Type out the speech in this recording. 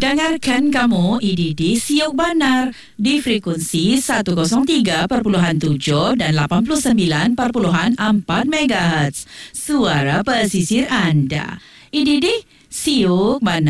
Dengarkan kamu IDD Siok Banar di frekuensi 103.7 dan 89.4 MHz. Suara pesisir anda. IDD Siok Banar.